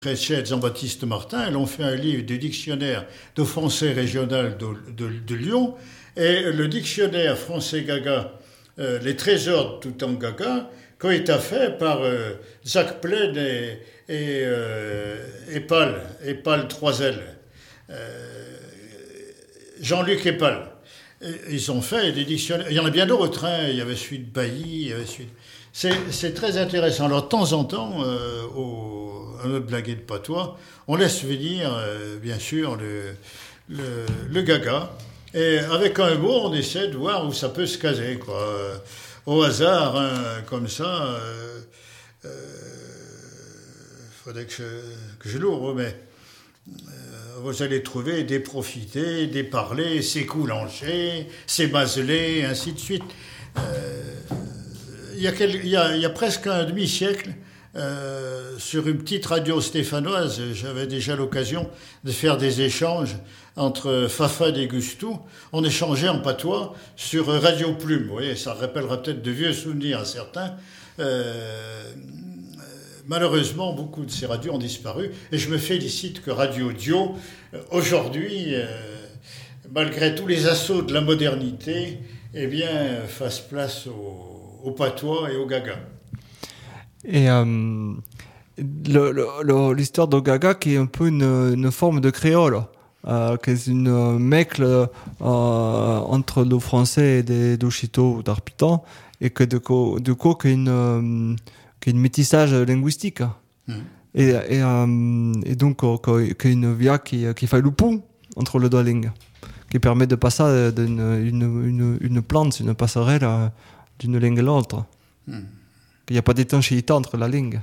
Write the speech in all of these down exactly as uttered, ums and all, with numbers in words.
Chez Jean-Baptiste Martin, ils ont fait un livre du dictionnaire de français régional de, de, de Lyon, et le dictionnaire français gaga, euh, les trésors de tout en gaga, qui a été fait par euh, Jacques Plaine et, et, euh, et Pal, et Pal Troisel, euh, Jean-Luc et Pal. Et ils ont fait des dictionnaires. Il y en a bien d'autres, hein. Il y avait celui de Bailly, il y avait celui de... C'est, c'est très intéressant. Alors, de temps en temps, euh, au, à notre blaguet de patois, on laisse venir, euh, bien sûr, le, le, le gaga. Et avec un mot, on essaie de voir où ça peut se caser, quoi. Euh, au hasard, hein, comme ça, euh, euh, faudrait que je, que je l'ouvre, mais euh, vous allez trouver des profités, des parler, c'est coulancher, c'est baselé, ainsi de suite. Euh, Il y, a quel, il, y a, il y a presque un demi-siècle, euh, sur une petite radio stéphanoise, j'avais déjà l'occasion de faire des échanges entre Fafad et Gustou. On échangeait en patois sur Radio Plume. Vous voyez, ça rappellera peut-être de vieux souvenirs à certains. Euh, malheureusement, beaucoup de ces radios ont disparu. Et je me félicite que Radio Dio, euh, aujourd'hui, euh, malgré tous les assauts de la modernité, eh bien, fasse place au au patois et au gaga. Et euh, le, le, le, l'histoire de gaga qui est un peu une, une forme de créole, euh, qui est une mescle euh, entre le français et des d'Ochito ou d'Arpitan, et que du coup, du coup qui est une, euh, qui est une métissage linguistique. Mmh. Et, et, euh, et donc, qui est une via qui, qui fait le pont entre les deux langues, qui permet de passer d'une une, une, une plante, une passerelle d'une langue à l'autre. Hmm. Il n'y a pas d'étanchéité entre la langue.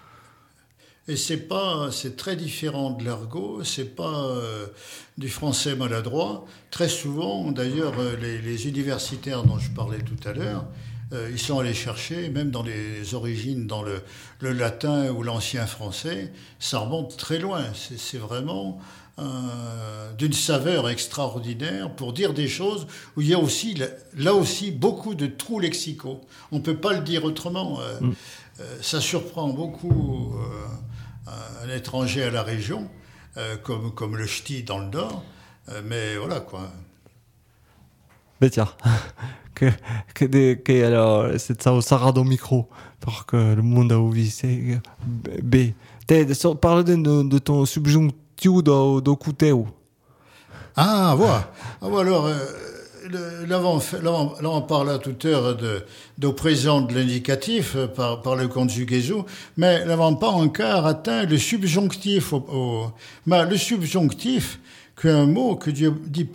Et c'est pas, c'est très différent de l'argot, c'est pas euh, du français maladroit. Très souvent, d'ailleurs, les, les universitaires dont je parlais tout à l'heure, euh, ils sont allés chercher, même dans les origines, dans le, le latin ou l'ancien français, ça remonte très loin. C'est, c'est vraiment Euh, d'une saveur extraordinaire pour dire des choses où il y a aussi, là aussi, beaucoup de trous lexicaux. On ne peut pas le dire autrement. Euh, mm. euh, ça surprend beaucoup euh, un étranger à la région, euh, comme, comme le ch'ti dans le Nord. Euh, mais voilà, quoi. Mais tiens, que, que, de, que alors, c'est ça au Sarado micro, pour que le monde a oublié. C'est B. Parle de, de ton subjonctif do, do cuteu. Ah, voilà. Ah, voilà. Alors, euh, le, là, on, là, on, là, on parlait tout à l'heure de, de présent de l'indicatif euh, par, par le conjugaison, mais là, on n'a pas encore atteint le subjonctif. Au, au, mais le subjonctif, qui est un mot que Dieu dit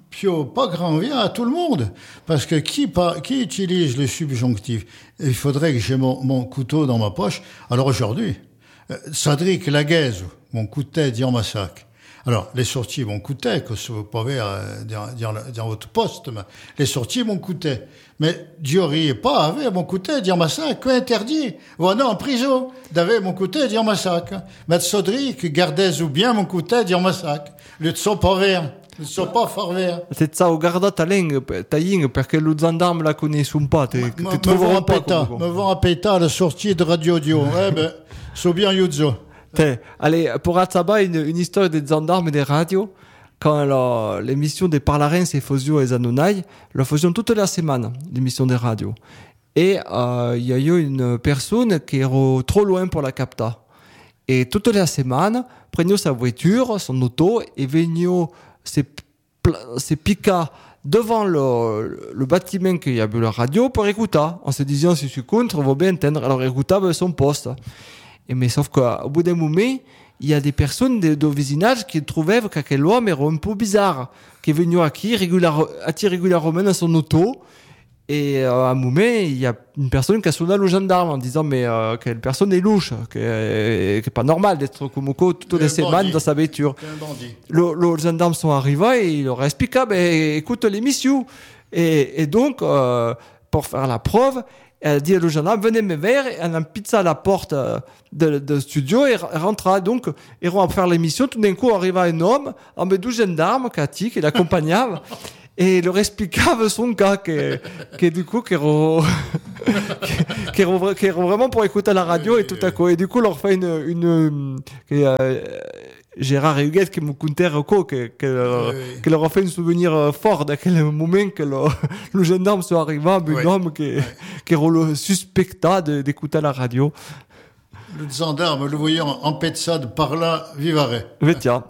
pas grand bien à tout le monde. Parce que qui, par, qui utilise le subjonctif? Il faudrait que j'ai mon, mon couteau dans ma poche. Alors aujourd'hui, euh, Cédric Laguez, mon couteau dit en massacre. Alors, les sorties, mon couteau, que vous pouvez euh, dans, dans, dans votre poste, mais les sorties, mon couteau. Mais Diori pas avec mon couteau dit en massacre, interdit. Voilà, en prison, d'avoir mon couteau dit en massacre. Mais Cédric, gardez-vous bien mon couteau dit en massacre. Le tso pas vert. Ne sono pas farvere. C'est ça, regarde ta langue, ta langue, perché le gendarme la connaissent pas. Te, ma, te me trouveront pas. Me vont à péta la sortie de Radio Dio. Eh ben, so bien Yuzo. Allez, pour Atsaba, une, une histoire des gendarmes et des radios. Quand la, l'émission des Parlarins et Fosio et Zanonaï, la faisions toute la semaine, l'émission des radios. Et il euh, y a eu une personne qui était trop loin pour la capter. Et toute la semaine, prenait sa voiture, son auto, et venait se, se piquer devant le, le bâtiment qu'il y avait la radio pour écouter, en se disant si je suis contre, va bien entendre. Alors écoutable son poste. Et mais sauf qu'au bout d'un moment, il y a des personnes de, de voisinage qui trouvaient que l'homme era un peu bizarre, qui est venu ici régulière, régulièrement dans son auto. Et euh, à un moment, il y a une personne qui a sonné le gendarme en disant mais euh, quelle personne est louche, qui n'est pas normal d'être comme quoi toutes les semaines dans sa voiture. Le, le gendarme sont arrivés et il leur a expliqué ben, écoute l'émission. Et, et donc, euh, pour faire la preuve, elle a dit au gendarme venez me voir, et elle a pizza à la porte de, de studio et rentra. Donc, ils vont faire l'émission. Tout d'un coup, arriva un homme, en douze gendarmes, Cathy, qui l'accompagnait. et leur explicava son cas, que, que du coup, qui ero, qui ero, qui ero vraiment pour écouter la radio, et tout à coup, et du coup, leur fait une, une, que, euh, Gérard et Huguette qui me contaient que, que, que, leur, oui. que leur a fait un souvenir fort de quel moment que le, le gendarme soit arrivé, un oui. homme qui, oui. qui ero suspecta de, d'écouter la radio. Le gendarme, le voyant en petsade par là, vivare. Vetia.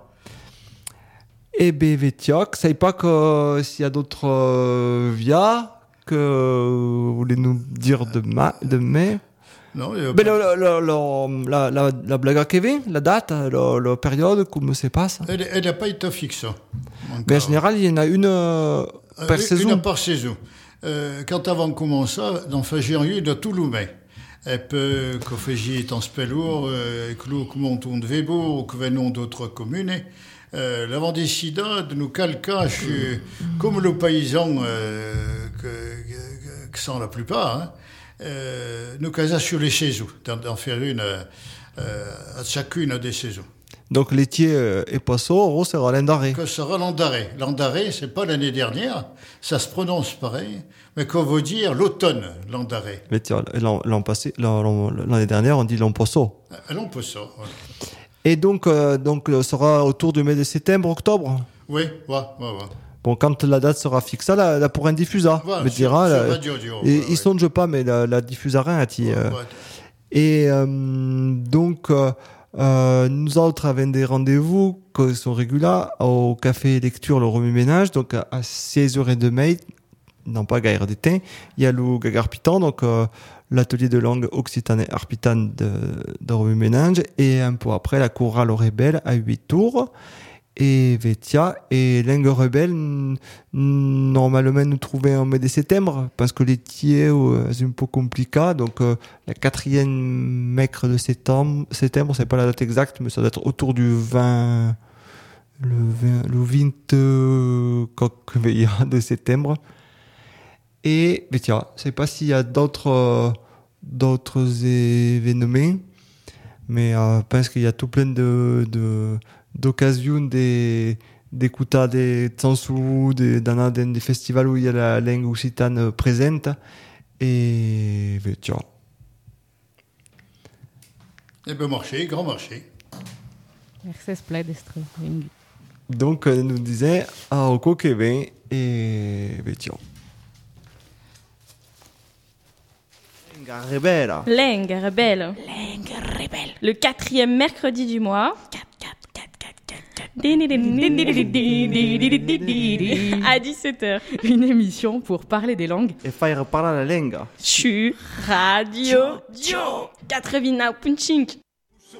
Et ben, Vetia, que savez pas que s'il y a d'autres euh, via que vous voulez nous dire de, ma, de mai. Non, il y a Ben, pas... le, le, le, la, la, la blague à Kevin, la date, la, la période, comment se passe. Elle n'a pas été fixe. Mais en général, il y en a une euh, par une, saison. Une par saison. Euh, quand avant commença, dans Fagérieux de Touloumé. Et peu que Fagier est en spelour, euh, que l'eau monte de Vébourg, ou que venons d'autres communes. Euh, l'avant décidé de nous calquer, comme le paysan, euh, que, que, que sont la plupart, hein, euh, nous casons sur les saisons, d'en faire une euh, à chacune des saisons. Donc l'étier euh, et poisson, c'est l'an d'arrêt. Que sera l'an d'arrêt. L'an d'arrêt, c'est pas l'année dernière, ça se prononce pareil, mais qu'on veut dire l'automne, l'an d'arrêt. Mais tiens, l'an, l'an passé, l'an, l'an, l'année dernière, on dit l'an poisson. L'an poisson, voilà. Et donc, euh, donc, ça sera autour du mois de septembre, octobre. Oui, ouais, ouais, ouais. Bon, quand la date sera fixée, là, là pour un diffuseur, voilà, me dira, sur, là, sur radio, dio, et, ouais, ils ouais. songe pas, mais la, la diffusera, hein, Ouais, euh, ouais. Et euh, donc, euh, euh, nous autres avons des rendez-vous qui sont réguliers au café lecture le remue-ménage, donc à, à seize heures trente, non pas gaire de temps, il y a le Gagarpitan, donc euh, l'atelier de langue occitane et arpitane de, de remue-ménage, et un peu après la chorale rebelle à huit tours. Et Vetia et langue rebelle, n- normalement nous trouver en mois de septembre, parce que l'étier euh, c'est un peu compliqué, donc euh, la quatrième mercredi de septembre, septembre, c'est pas la date exacte, mais ça doit être autour du vingt, le vingt, le vingt euh, coq veillant de septembre. Et Vetia, je sais pas s'il y a d'autres, euh, d'autres événements, mais euh, je pense qu'il y a tout plein de, de d'occasion des d'écouter des chansons des dans des festivals où il y a la langue occitane présente et tu vois. Et ben marché, grand marché. Merci Spledestre. Donc elle nous disait ah au Kevin et tu vois. Lenga rebelle. Lenga rebelle. Lenga rebelle. Le quatrième mercredi du mois. À dix-sept heures. Une émission pour parler des langues Et faire parler la langue. Sur Radio Dio. quatre-vingt-neuf virgule cinq.